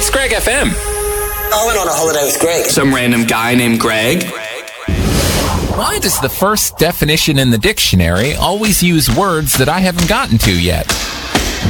It's Greg FM. I went on a holiday with Greg. Some random guy named Greg. Why does the first definition in the dictionary always use words that I haven't gotten to yet?